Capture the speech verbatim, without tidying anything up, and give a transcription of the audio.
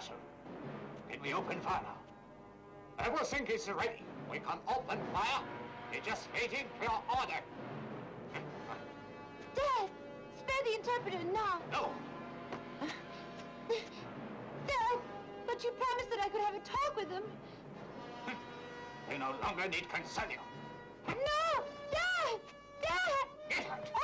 castle. Can we open fire now? Everything is ready. We can open fire. We're just waiting for your order. Dad, spare the interpreter now. No. Dad, but you promised that I could have a talk with him. We no longer need Consanio. No! Dad! Dad! Get out!